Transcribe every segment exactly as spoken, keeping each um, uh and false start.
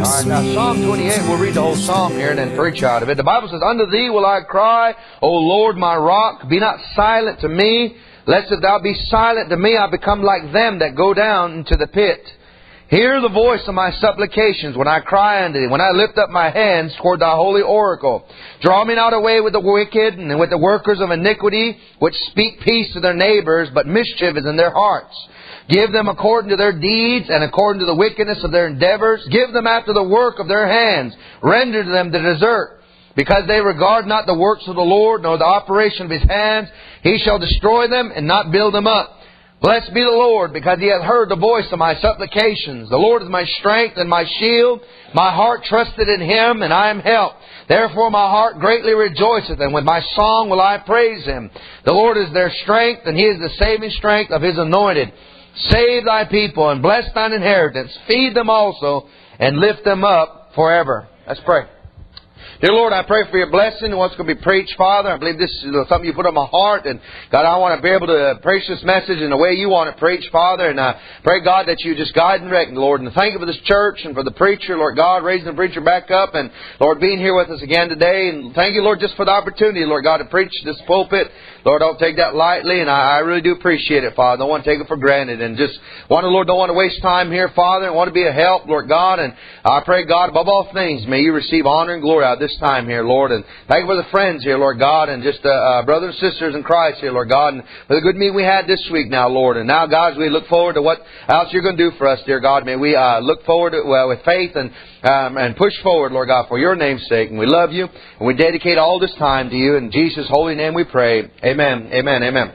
All right, now Psalm twenty-eight, we'll read the whole psalm here and then preach out of it. The Bible says, Unto Thee will I cry, O Lord my rock, be not silent to me. Lest if Thou be silent to me, I become like them that go down into the pit. Hear the voice of my supplications when I cry unto Thee, when I lift up my hands toward Thy holy oracle. Draw me not away with the wicked and with the workers of iniquity, which speak peace to their neighbors, but mischief is in their hearts. Give them according to their deeds and according to the wickedness of their endeavors. Give them after the work of their hands. Render to them the desert. Because they regard not the works of the Lord, nor the operation of His hands, He shall destroy them and not build them up. Blessed be the Lord, because He hath heard the voice of my supplications. The Lord is my strength and my shield. My heart trusted in Him, and I am helped. Therefore my heart greatly rejoiceth, and with my song will I praise Him. The Lord is their strength, and He is the saving strength of His anointed. Save Thy people, and bless Thine inheritance. Feed them also, and lift them up forever. Let's pray. Dear Lord, I pray for Your blessing and what's going to be preached, Father. I believe this is something You put on my heart. And God, I want to be able to preach this message in the way You want it preached, Father. And I pray, God, that You just guide and direct, Lord. And thank You for this church and for the preacher, Lord God, raising the preacher back up. And, Lord, being here with us again today. And thank You, Lord, just for the opportunity, Lord God, to preach this pulpit. Lord, don't take that lightly. And I, I really do appreciate it, Father. I don't want to take it for granted. And just want to, Lord, don't want to waste time here, Father. I want to be a help, Lord God. And I pray, God, above all things, may You receive honor and glory out of this time here, Lord. And thank You for the friends here, Lord God, and just uh, uh, brothers and sisters in Christ here, Lord God, and for the good meeting we had this week now, Lord. And now, God, as we look forward to what else You're going to do for us, dear God, may we uh, look forward to, uh, with faith and um, and push forward, Lord God, for Your name's sake. And we love You, and we dedicate all this time to You. In Jesus' holy name we pray. Amen, amen, amen.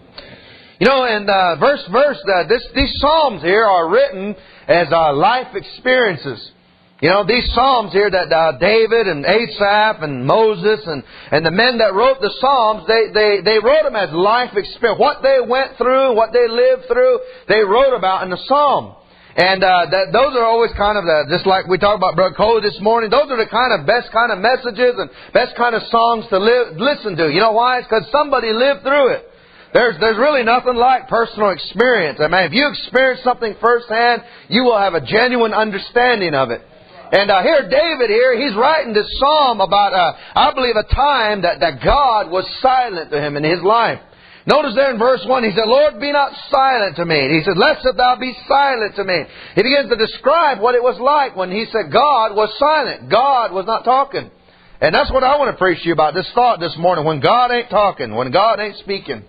You know, and uh, verse verse, uh, this, these Psalms here are written as uh, life experiences. You know, these Psalms here that uh, David and Asaph and Moses and, and the men that wrote the Psalms, they, they, they wrote them as life experience. What they went through, what they lived through, they wrote about in the Psalm. And uh, that, those are always kind of, the, just like we talked about Brother Cole this morning, those are the kind of best kind of messages and best kind of songs to live, listen to. You know why? It's because somebody lived through it. There's, there's really nothing like personal experience. I mean, if you experience something firsthand, you will have a genuine understanding of it. And uh, here, David here, he's writing this psalm about, uh, I believe, a time that, that God was silent to him in his life. Notice there in verse one, he said, Lord, be not silent to me. And he said, lest Thou be silent to me. He begins to describe what it was like when he said God was silent. God was not talking. And that's what I want to preach to you about, this thought this morning. When God ain't talking, when God ain't speaking.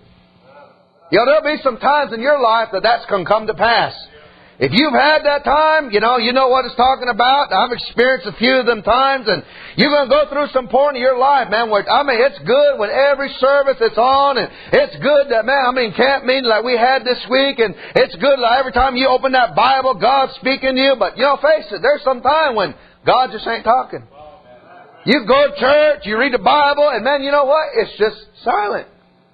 You know, there'll be some times in your life that that's going to come to pass. If you've had that time, you know, you know what it's talking about. I've experienced a few of them times, and you're going to go through some point in your life, man, where, I mean, it's good when every service it's on, and it's good that, man, I mean, camp meeting like we had this week, and it's good like every time you open that Bible, God's speaking to you, but, you know, face it, there's some time when God just ain't talking. You go to church, you read the Bible, and man, you know what? It's just silent.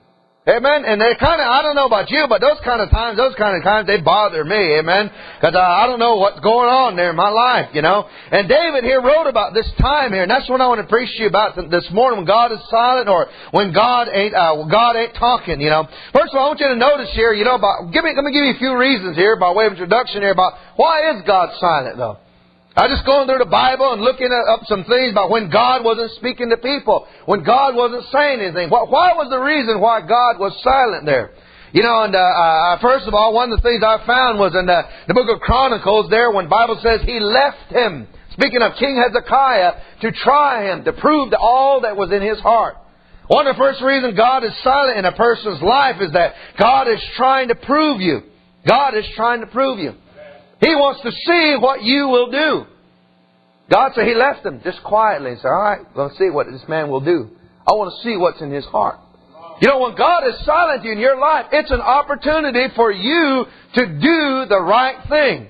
Amen. And they kind of, I don't know about you, but those kind of times, those kind of times, they bother me. Amen. Because uh, I don't know what's going on there in my life, you know. And David here wrote about this time here, and that's what I want to preach to you about this morning, when God is silent or when God ain't, uh, God ain't talking, you know. First of all, I want you to notice here, you know, about, give me, let me give you a few reasons here by way of introduction here about why is God silent though. I just going through the Bible and looking up some things about when God wasn't speaking to people, when God wasn't saying anything. Why was the reason why God was silent there? You know, and uh, uh, first of all, one of the things I found was in the, the book of Chronicles there, when the Bible says He left him, speaking of King Hezekiah, to try him, to prove to all that was in his heart. One of the first reasons God is silent in a person's life is that God is trying to prove you. God is trying to prove you. He wants to see what you will do. God said He left him just quietly and said, all right, let's see what this man will do. I want to see what's in his heart. You know, when God is silent in your life, it's an opportunity for you to do the right thing.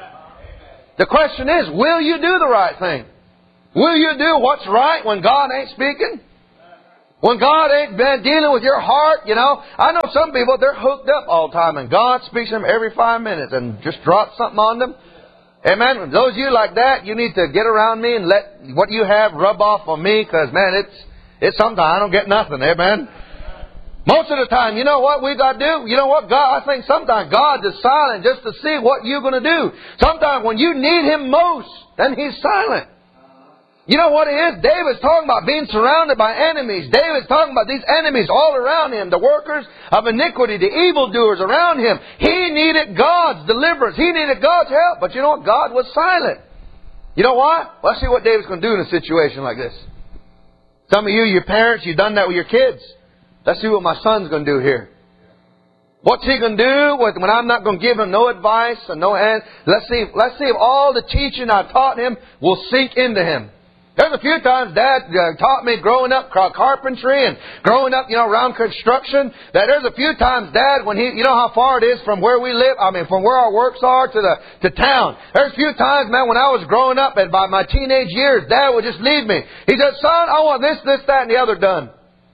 The question is, will you do the right thing? Will you do what's right when God ain't speaking? When God ain't been dealing with your heart, you know. I know some people, they're hooked up all the time, and God speaks to them every five minutes and just drops something on them. Amen. Those of you like that, you need to get around me and let what you have rub off on me, because, man, it's it's sometimes I don't get nothing. Amen. Most of the time, you know what we got to do? You know what? God, I think sometimes God is silent just to see what you're going to do. Sometimes when you need Him most, then He's silent. You know what it is? David's talking about being surrounded by enemies. David's talking about these enemies all around him, the workers of iniquity, the evildoers around him. He needed God's deliverance. He needed God's help. But you know what? God was silent. You know why? Well, let's see what David's going to do in a situation like this. Some of you, your parents, you've done that with your kids. Let's see what my son's going to do here. What's he going to do when I'm not going to give him no advice and no hand? Let's see, let's see if all the teaching I've taught him will sink into him. There's a few times Dad uh, taught me growing up carpentry and growing up, you know, around construction, that there's a few times Dad, when he, you know how far it is from where we live, I mean, from where our works are to the, to town. There's a few times, man, when I was growing up and by my teenage years, Dad would just leave me. He said, son, I want this, this, that, and the other done.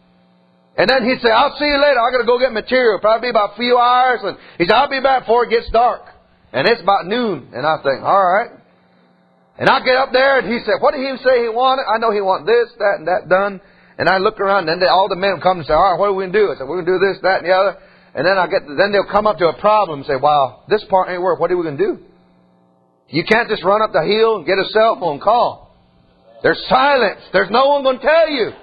And then he'd say, I'll see you later. I got to go get material. Probably about a few hours. And he said, I'll be back before it gets dark. And it's about noon. And I think, all right. And I get up there and he said, what did he say he wanted? I know he wanted this, that, and that done. And I look around and then they, all the men come and say, all right, what are we going to do? I said, we're going to do this, that, and the other. And then I get, then they'll come up to a problem and say, wow, this part ain't work. What are we going to do? You can't just run up the hill and get a cell phone call. There's silence. There's no one going to tell you.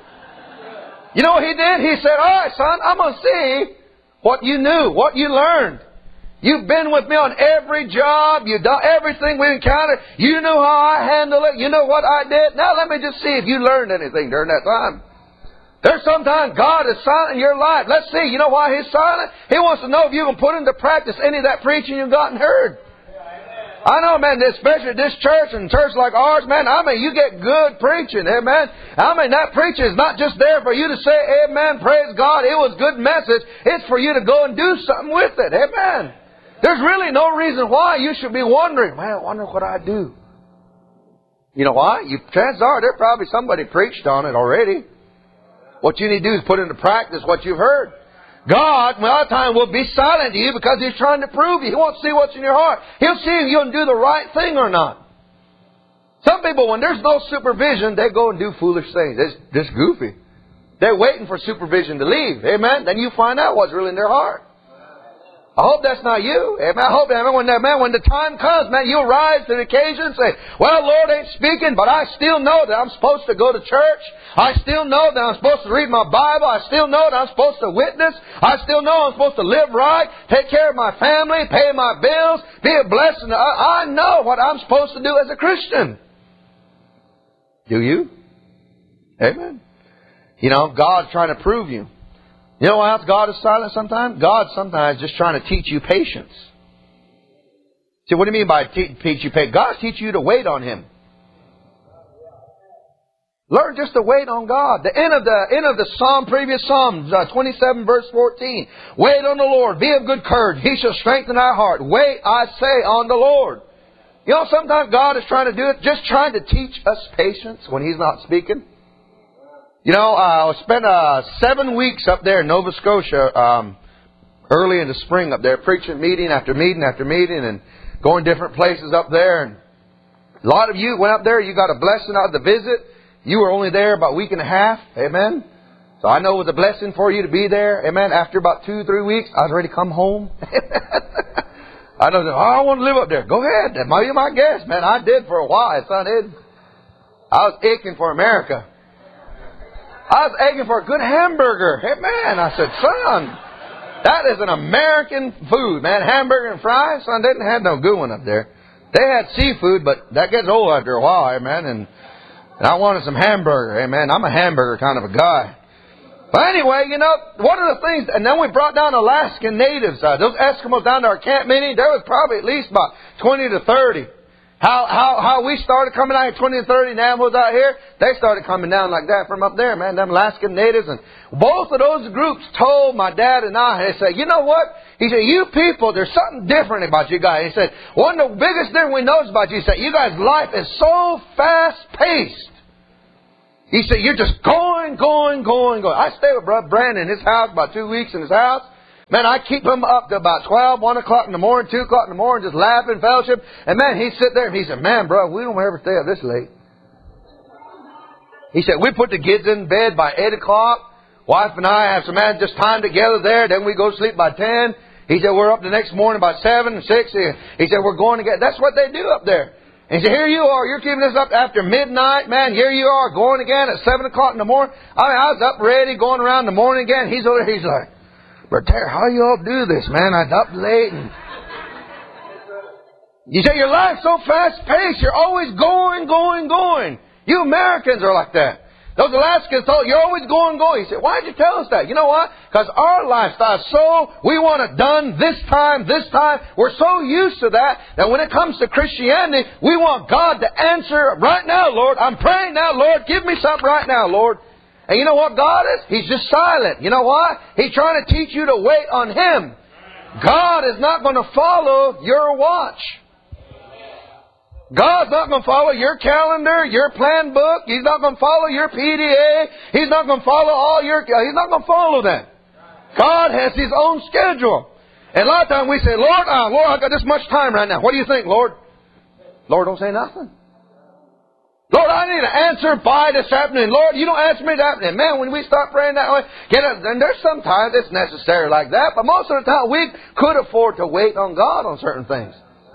You know what he did? He said, all right, son, I'm going to see what you knew, what you learned. You've been with me on every job. You've done everything we encountered. You know how I handle it. You know what I did. Now let me just see if you learned anything during that time. There's sometimes God is silent in your life. Let's see. You know why He's silent? He wants to know if you can put into practice any of that preaching you've gotten heard. I know, man, especially this church and church like ours, man, I mean, you get good preaching, amen. I mean, that preaching is not just there for you to say, amen, praise God, it was a good message. It's for you to go and do something with it, amen. There's really no reason why you should be wondering, man, I wonder what I do. You know why? You, chances are there probably somebody preached on it already. What you need to do is put into practice what you've heard. God, a lot of time, will be silent to you because He's trying to prove you. He wants to see what's in your heart. He'll see if you'll do the right thing or not. Some people, when there's no supervision, they go and do foolish things. It's just goofy. They're waiting for supervision to leave. Amen? Then you find out what's really in their heart. I hope that's not you. Amen. I hope that when, that, man, when the time comes, man, you'll rise to the occasion and say, well, Lord ain't speaking, but I still know that I'm supposed to go to church. I still know that I'm supposed to read my Bible. I still know that I'm supposed to witness. I still know I'm supposed to live right, take care of my family, pay my bills, be a blessing. I, I know what I'm supposed to do as a Christian. Do you? Amen. You know, God's trying to prove you. You know why else God is silent sometimes? God's sometimes just trying to teach you patience. See, what do you mean by te- teach you patience? God's teaching you to wait on Him. Learn just to wait on God. The end of the end of the Psalm, previous Psalms, uh, twenty-seven verse fourteen. Wait on the Lord. Be of good courage. He shall strengthen our heart. Wait, I say, on the Lord. You know, sometimes God is trying to do it, just trying to teach us patience when He's not speaking. You know, uh, I spent uh, seven weeks up there in Nova Scotia, um, early in the spring up there, preaching meeting after meeting after meeting and going different places up there. And a lot of you went up there, you got a blessing out of the visit. You were only there about a week and a half, amen. So I know it was a blessing for you to be there, amen. After about two, three weeks, I was ready to come home. I know, oh, I want to live up there. Go ahead, you're my guest, man. I did for a while, son. It, I was aching for America. I was aching for a good hamburger. Hey, man, I said, son, that is an American food, man. Hamburger and fries, son, they didn't have no good one up there. They had seafood, but that gets old after a while, hey, man. And, and I wanted some hamburger, hey, man. I'm a hamburger kind of a guy. But anyway, you know, one of the things, and then we brought down Alaskan natives. Uh, those Eskimos down to our camp meeting, there was probably at least about twenty to thirty. How how how we started coming out here, twenty and thirty Navajos out here, they started coming down like that from up there, man, them Alaskan natives. And both of those groups told my dad and I, they said, you know what? He said, you people, there's something different about you guys. He said, one of the biggest things we noticed about you, he said, you guys' life is so fast-paced. He said, you're just going, going, going, going. I stayed with Brother Brandon in his house about two weeks in his house. Man, I keep him up to about twelve, one o'clock in the morning, two o'clock in the morning, just laughing, fellowship. And man, he'd sit there and he said, man, bro, we don't ever stay up this late. He said, we put the kids in bed by eight o'clock. Wife and I have some man just time together there. Then we go to sleep by ten. He said, we're up the next morning by seven and six. He said, we're going to get, that's what they do up there. And he said, here you are, you're keeping this up after midnight, man. Here you are, going again at seven o'clock in the morning. I mean, I was up ready, going around in the morning again. He's over there, he's like, Brother Terry, how you all do this, man? I was up late. And you say your life's so fast-paced. You're always going, going, going. You Americans are like that. Those Alaskans told you're always going, going. He said, why did you tell us that? You know what? Because our lifestyle is so, we want it done this time, this time. We're so used to that, that when it comes to Christianity, we want God to answer right now, Lord. I'm praying now, Lord. Give me something right now, Lord. And you know what God is? He's just silent. You know why? He's trying to teach you to wait on Him. God is not going to follow your watch. God's not going to follow your calendar, your plan book. He's not going to follow your P D A. He's not going to follow all your... He's not going to follow that. God has His own schedule. And a lot of times we say, Lord, uh, Lord, I've got this much time right now. What do you think, Lord? Lord, don't say nothing. Lord, I need an answer by this afternoon. Lord, you don't answer me that afternoon. Man, when we start praying that way, get up. And there's sometimes it's necessary like that. But most of the time we could afford to wait on God on certain things.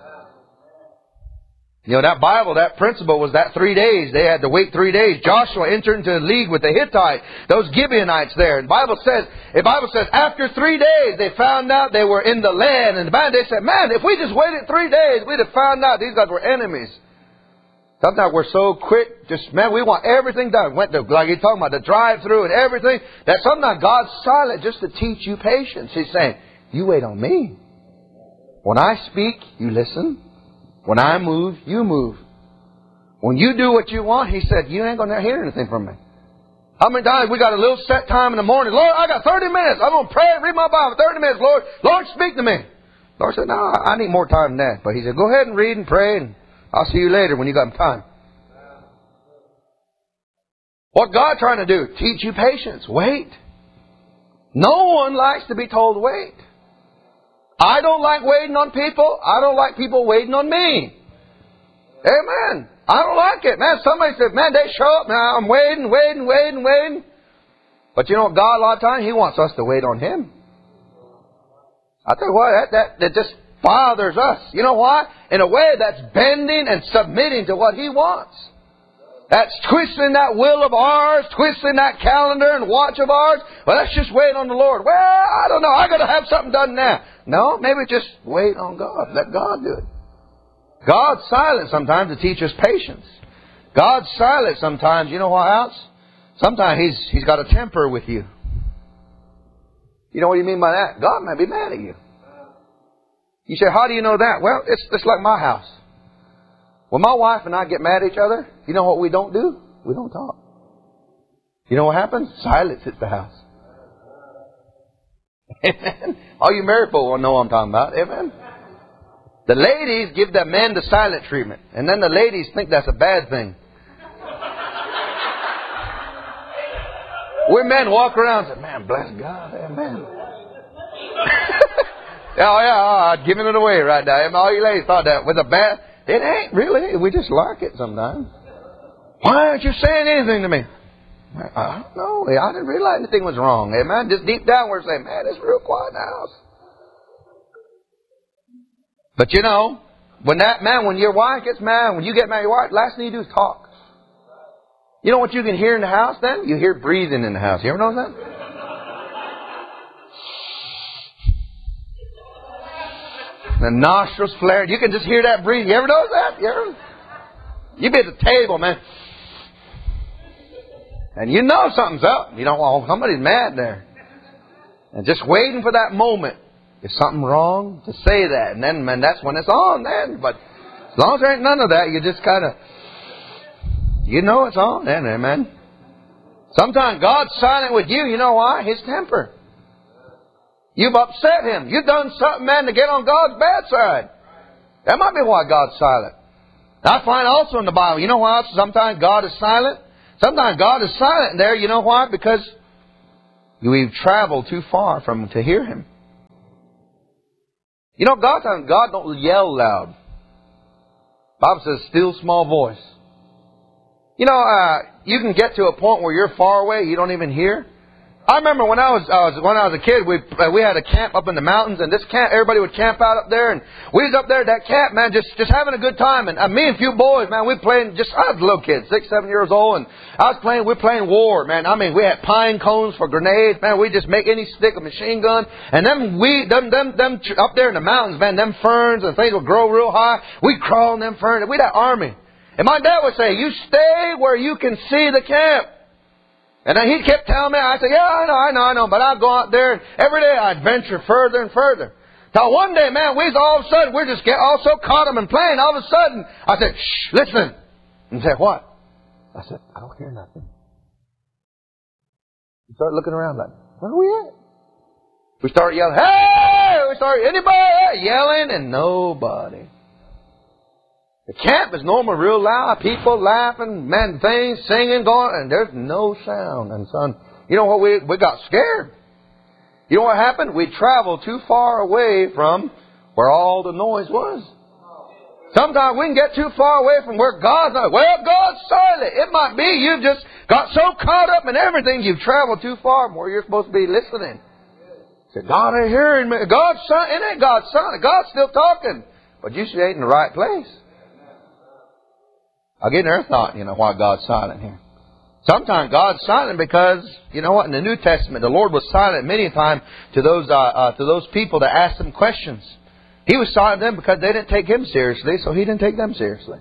You know, that Bible, that principle was that three days. They had to wait three days. Joshua entered into a league with the Hittite, those Gibeonites there. And the Bible says, the Bible says, after three days, they found out they were in the land. And they said, man, if we just waited three days, we'd have found out these guys were enemies. Sometimes we're so quick, just, man, we want everything done. Went to, like you're talking about, the drive-through and everything. That sometimes God's silent just to teach you patience. He's saying, you wait on me. When I speak, you listen. When I move, you move. When you do what you want, He said, you ain't going to hear anything from me. How many times we got a little set time in the morning? Lord, I got thirty minutes. I'm going to pray and read my Bible. thirty minutes, Lord. Lord, speak to me. Lord said, no, I need more time than that. But He said, go ahead and read and pray, and I'll see you later when you got time. What God trying to do? Teach you patience. Wait. No one likes to be told wait. I don't like waiting on people. I don't like people waiting on me. Amen. I don't like it. Man, somebody said, man, they show up. Now I'm waiting, waiting, waiting, waiting. But you know what, God, a lot of times, He wants us to wait on Him. I tell you what, that, that, that just bothers us. You know why? In a way, that's bending and submitting to what He wants. That's twisting that will of ours, twisting that calendar and watch of ours. Well, let's just wait on the Lord. Well, I don't know. I got to have something done now. No, maybe just wait on God. Let God do it. God's silent sometimes to teach us patience. God's silent sometimes. You know what else? Sometimes He's He's got a temper with you. You know what you mean by that? God might be mad at you. You say, how do you know that? Well, it's it's like my house. When my wife and I get mad at each other, you know what we don't do? We don't talk. You know what happens? Silence hits the house. Amen. All you married people will know what I'm talking about. Amen. The ladies give the men the silent treatment. And then the ladies think that's a bad thing. We men walk around and say, man, bless God. Amen. Oh, yeah, I'm giving it away right now. All you ladies thought that was a bad... It ain't really. We just like it sometimes. Why aren't you saying anything to me? I don't know. I didn't realize anything was wrong. Amen. Just deep down we're saying, man, it's real quiet in the house. But you know, when that man, when your wife gets mad, when you get mad at your wife, last thing you do is talk. You know what you can hear in the house then? You hear breathing in the house. You ever notice that? The nostrils flared. You can just hear that breathing. You ever notice that? You ever? You be at the table, man. And you know something's up. You know, oh, somebody's mad there. And just waiting for that moment. Is something wrong? To say that. And then, man, that's when it's on then. But as long as there ain't none of that, you just kind of, you know it's on then, amen. Sometimes God's silent with you. You know why? His temper. You've upset Him. You've done something, man, to get on God's bad side. That might be why God's silent. I find also in the Bible, you know why sometimes God is silent? Sometimes God is silent there. You know why? Because we've traveled too far from to hear Him. You know, God, God don't yell loud. The Bible says, still small voice. You know, uh, you can get to a point where you're far away, you don't even hear. I remember when I was, I was when I was a kid, we we had a camp up in the mountains, and this camp, everybody would camp out up there, and we was up there at that camp, man, just just having a good time. And uh, me and a few boys, man, we playing. Just I was a little kid, six, seven years old, and I was playing. We were playing war, man. I mean, we had pine cones for grenades, man. We just make any stick a machine gun, and them we them them them up there in the mountains, man, them ferns and things would grow real high. We'd crawl in them ferns. We had army, and my dad would say, "You stay where you can see the camp." And then he kept telling me, I said, yeah, I know, I know, I know. But I'd go out there, and every day I'd venture further and further. Till one day, man, we all of a sudden, we're just get all so caught up in playing. All of a sudden, I said, shh, listen. And he said, what? I said, I don't hear nothing. We started looking around like, where are we at? We started yelling, hey! We started, anybody? Yelling, and nobody. The camp is normally real loud, people laughing, man, things, singing, going, and there's no sound. And son, you know what, we we got scared. You know what happened? We traveled too far away from where all the noise was. Sometimes we can get too far away from where God's not. Well, God's silent. It might be you've just got so caught up in everything, you've traveled too far from where you're supposed to be listening. Say, God ain't hearing me. God's silent. It ain't God's silent. God's still talking. But you should ain't in the right place. I get another thought, you know, why God's silent here. Sometimes God's silent because, you know what, in the New Testament, the Lord was silent many times to those uh, uh, to those people that asked Him questions. He was silent to them because they didn't take Him seriously, so He didn't take them seriously.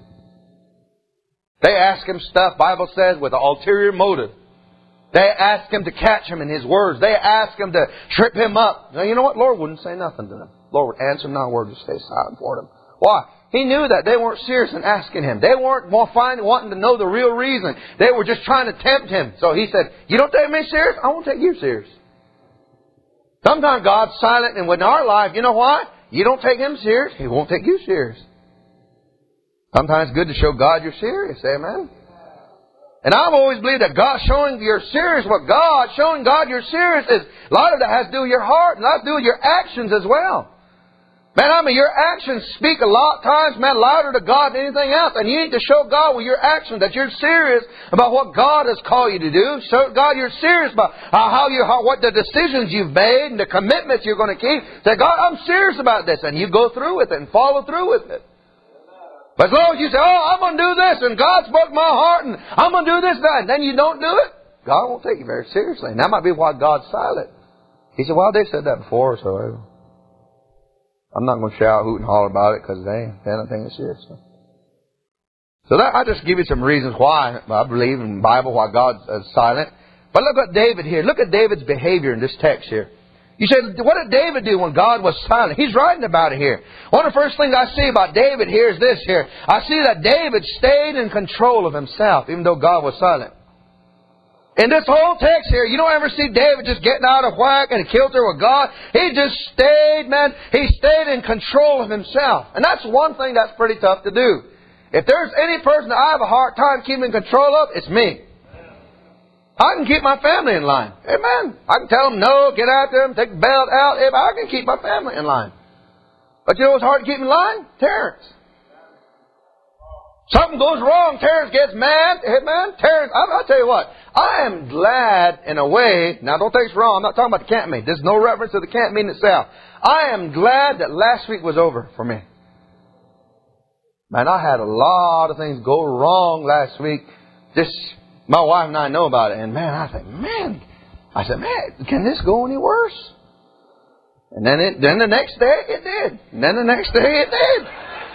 They asked Him stuff, Bible says, with an ulterior motive. They asked Him to catch Him in His words. They asked Him to trip Him up. Now, you know what? Lord wouldn't say nothing to them. Lord would answer not a word, just stay silent for them. Why? He knew that they weren't serious in asking Him. They weren't wanting to know the real reason. They were just trying to tempt Him. So He said, you don't take me serious? I won't take you serious. Sometimes God's silent, and in our life, you know why? You don't take Him serious, He won't take you serious. Sometimes it's good to show God you're serious. Amen? And I've always believed that God showing you're serious with God, showing God you're serious, is a lot of that has to do with your heart, and a lot to do with your actions as well. Man, I mean, your actions speak a lot of times, man, louder to God than anything else. And you need to show God with your actions that you're serious about what God has called you to do. Show God you're serious about how you, how, what the decisions you've made and the commitments you're going to keep. Say, God, I'm serious about this. And you go through with it and follow through with it. But as long as you say, oh, I'm going to do this, and God spoke my heart, and I'm going to do this, that, and then you don't do it, God won't take you very seriously. And that might be why God's silent. He said, well, they said that before, so I'm not going to shout, hoot, and holler about it because they ain't anything serious. So that, I just give you some reasons why I believe in the Bible, why God's uh, silent. But look at David here. Look at David's behavior in this text here. You said, what did David do when God was silent? He's writing about it here. One of the first things I see about David here is this here. I see that David stayed in control of himself, even though God was silent. In this whole text here, you don't ever see David just getting out of whack and kilter with God. He just stayed, man. He stayed in control of himself. And that's one thing that's pretty tough to do. If there's any person that I have a hard time keeping control of, it's me. I can keep my family in line. Amen. I can tell them no, get after them, take the belt out. I can keep my family in line. But you know what's hard to keep in line? Terrence. Something goes wrong, Terrence gets mad. Amen. Terrence, I'll tell you what. I am glad in a way. Now don't take this wrong. I'm not talking about the camp meeting. There's no reference to the camp meeting itself. I am glad that last week was over for me. Man, I had a lot of things go wrong last week. Just my wife and I know about it. And man, I said, man, I said, man, can this go any worse? And then it, then the next day it did. And then the next day it did.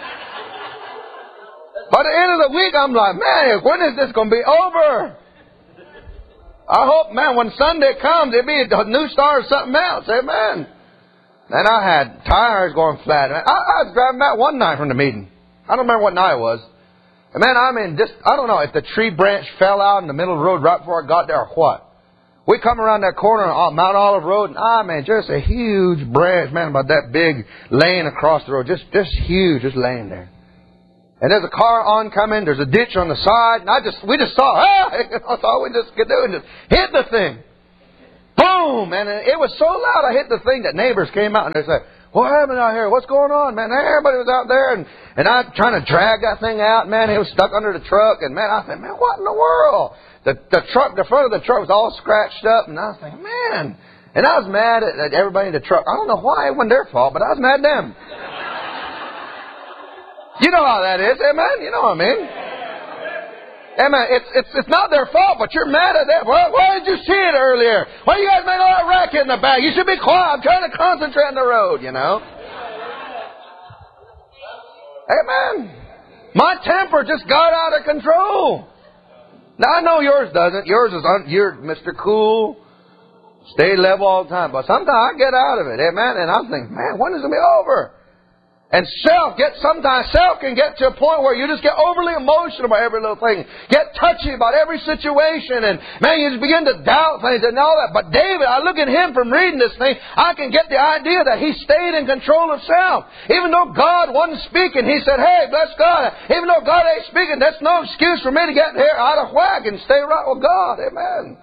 By the end of the week, I'm like, man, when is this going to be over? I hope, man, when Sunday comes, it'll be a new start or something else. Amen. And I had tires going flat. I, I was driving back one night from the meeting. I don't remember what night it was. And man, I mean, just, I don't know if the tree branch fell out in the middle of the road right before I got there or what. We come around that corner on Mount Olive Road, and ah, man, just a huge branch, man, about that big, laying across the road. Just, just huge, just laying there. And there's a car oncoming, there's a ditch on the side, and I just, we just saw, ah, that's all we just could do, and just hit the thing. Boom! And it was so loud I hit the thing that neighbors came out and they said, what happened out here? What's going on, man? Everybody was out there, and, and I trying to drag that thing out. Man, it was stuck under the truck, and man, I said, man, what in the world? The, the truck, the front of the truck was all scratched up, and I was thinking, man. And I was mad at, at everybody in the truck. I don't know why it wasn't their fault, but I was mad at them. You know how that is, amen? You know what I mean? Amen. It's, it's, it's not their fault, but you're mad at them. Why, why did you see it earlier? Why you guys made all that racket in the back? You should be quiet. I'm trying to concentrate on the road, you know? Amen. My temper just got out of control. Now, I know yours doesn't. Yours is, un, you're Mister Cool. Stay level all the time. But sometimes I get out of it, amen? And I'm thinking, man, when is it going to be over? And self get sometimes self can get to a point where you just get overly emotional about every little thing. Get touchy about every situation, and man, you just begin to doubt things and all that. But David, I look at him from reading this thing, I can get the idea that he stayed in control of self. Even though God wasn't speaking, he said, hey, bless God. Even though God ain't speaking, that's no excuse for me to get here out of whack and stay right with God. Amen.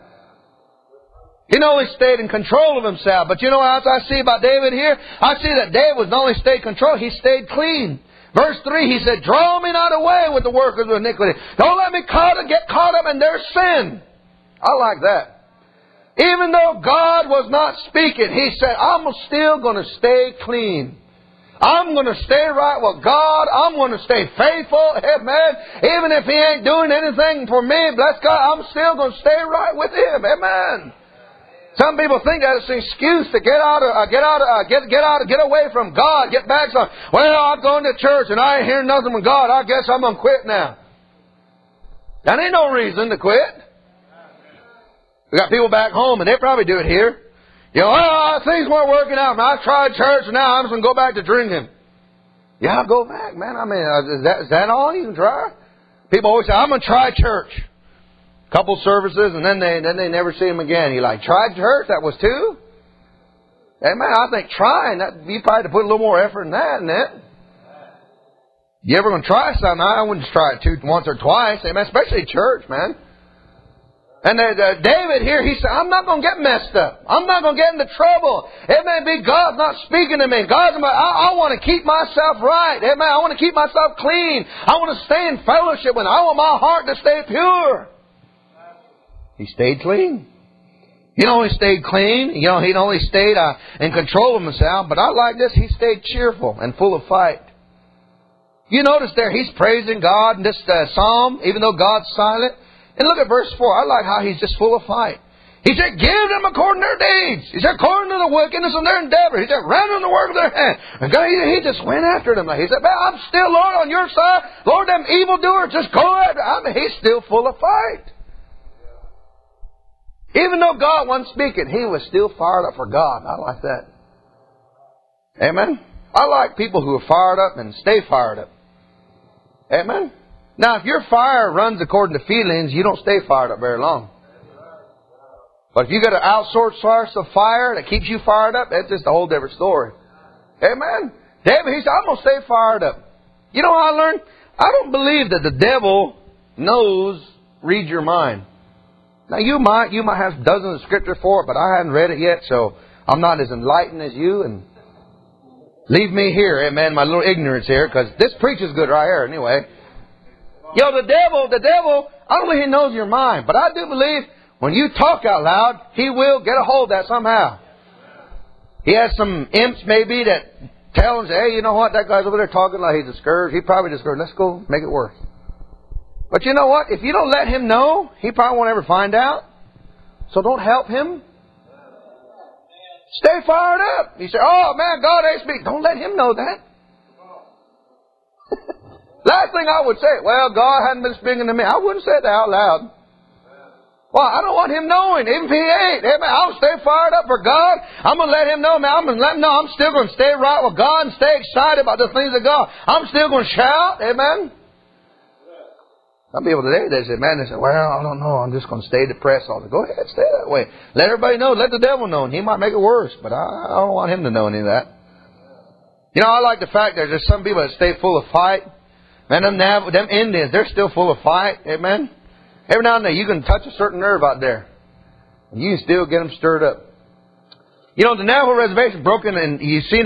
He not only stayed in control of himself, but you know what else I see about David here? I see that David was not only stayed control, he stayed clean. Verse three, he said, draw me not away with the workers of iniquity. Don't let me caught, get caught up in their sin. I like that. Even though God was not speaking, he said, I'm still going to stay clean. I'm going to stay right with God. I'm going to stay faithful. Amen. Even if He ain't doing anything for me, bless God, I'm still going to stay right with Him. Amen. Some people think that it's an excuse to get out of, uh, get out, of, uh, get get out, get away from God, get back. Some, well, I'm going to church and I ain't hearing nothing from God. I guess I'm gonna quit now. That ain't no reason to quit. We got people back home, and they probably do it here. You know, well, things weren't working out. Man, I tried church, and now I'm just gonna go back to drinking. Yeah, go back, man. I mean, uh, is that is that all you can try? People always say, I'm gonna try church. Couple services, and then they then they never see him again. You like, tried church? That was two? Amen. I think trying, that, you probably have to put a little more effort in that, isn't it? You ever going to try something? I wouldn't just try it two, once or twice. Amen. Especially church, man. And uh, uh, David here, he said, I'm not going to get messed up. I'm not going to get into trouble. It may be God's not speaking to me. God's, I, I want to keep myself right. Amen. I want to keep myself clean. I want to stay in fellowship with Him. I want my heart to stay pure. He stayed clean. He not only stayed clean, you know, he not only stayed uh, in control of himself, but I like this, he stayed cheerful and full of fight. You notice there, he's praising God in this uh, psalm, even though God's silent. And look at verse four. I like how he's just full of fight. He said, give them according to their deeds. He said, according to the wickedness of their endeavor. He said, render the work of their hand. And God, he just went after them. He said, man, I'm still, Lord, on your side. Lord, them evildoers, just go after. I mean, he's still full of fight. Even though God wasn't speaking, he was still fired up for God. I like that. Amen. I like people who are fired up and stay fired up. Amen. Now, if your fire runs according to feelings, you don't stay fired up very long. But if you got an outsourced source of fire that keeps you fired up, that's just a whole different story. Amen. David, he said, I'm going to stay fired up. You know what I learned? I don't believe that the devil knows, read your mind. Now, you might you might have dozens of scripture for it, but I haven't read it yet, so I'm not as enlightened as you. And leave me here, amen, my little ignorance here, because this preaches good right here anyway. You know, the devil, the devil, I don't believe he knows your mind, but I do believe when you talk out loud, he will get a hold of that somehow. He has some imps maybe that tell him, hey, you know what, that guy's over there talking like he's a scourge. He probably just goes, let's go make it worse. But you know what? If you don't let him know, he probably won't ever find out. So don't help him. Stay fired up. You say, oh man, God ain't speaking. Don't let him know that. Last thing I would say, well, God hadn't been speaking to me. I wouldn't say that out loud. Well, I don't want him knowing, even if he ain't. Amen. I'll stay fired up for God. I'm going to let him know, man. I'm going to let him know I'm still going to stay right with God and stay excited about the things of God. I'm still going to shout. Amen. Some people today, they say, man, they say, well, I don't know. I'm just going to stay depressed all day. Go ahead, stay that way. Let everybody know. Let the devil know. And he might make it worse. But I, I don't want him to know any of that. You know, I like the fact that there's some people that stay full of fight. Man, them, Nav- them Indians, they're still full of fight. Amen. Every now and then you can touch a certain nerve out there. And you can still get them stirred up. You know, the Navajo reservation broken, and you've seen